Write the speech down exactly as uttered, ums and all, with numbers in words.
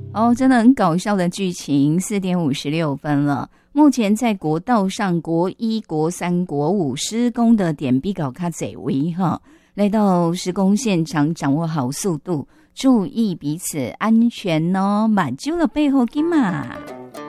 哦，真的很搞笑的剧情。四点五十六分了。目前在国道上，国一、国三、国五施工的点比较较侪位哈。来到施工现场，掌握好速度，注意彼此安全哦。马上就了背后金嘛。